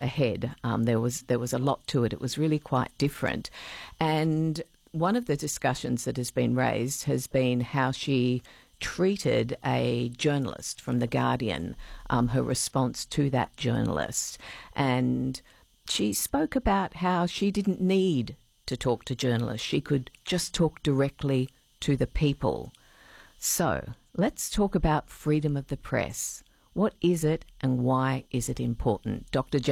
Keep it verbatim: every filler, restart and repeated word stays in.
ahead. Um, there was there was a lot to it. It was really quite different. And one of the discussions that has been raised has been how she treated a journalist from The Guardian, um, her response to that journalist. And she spoke about how she didn't need to talk to journalists. She could just talk directly to the people. So let's talk about freedom of the press. What is it and why is it important? Doctor